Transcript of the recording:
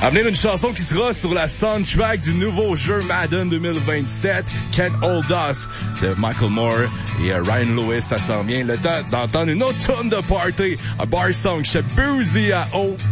À venir une chanson qui sera sur la soundtrack du nouveau jeu Madden 2027, Can't Hold Us, de Michael Moore et Ryan Lewis. Ça s'en vient. Le temps d'entendre une autre tonne de party, un bar song chez Boozy à O.